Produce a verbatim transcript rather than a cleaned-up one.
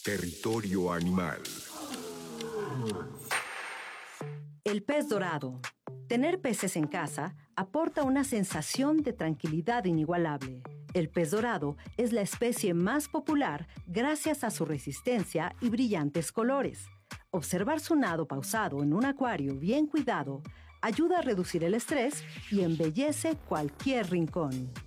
Territorio animal. El pez dorado. Tener peces en casa aporta una sensación de tranquilidad inigualable. El pez dorado es la especie más popular gracias a su resistencia y brillantes colores. Observar su nado pausado en un acuario bien cuidado ayuda a reducir el estrés y embellece cualquier rincón.